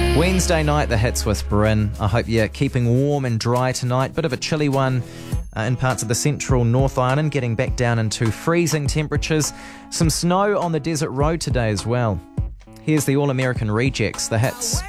Wednesday night, the hits whisper in. I hope you're keeping warm and dry tonight. Bit of a chilly one in parts of the central North Island, getting back down into freezing temperatures. Some snow on the desert road today as well. Here's the All American Rejects, the hits.